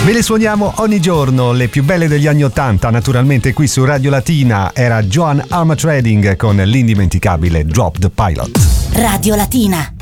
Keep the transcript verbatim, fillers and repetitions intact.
Ve le suoniamo ogni giorno, le più belle degli anni ottanta, naturalmente qui su Radio Latina. Era Joan Armatrading con l'indimenticabile Drop the Pilot. Radio Latina.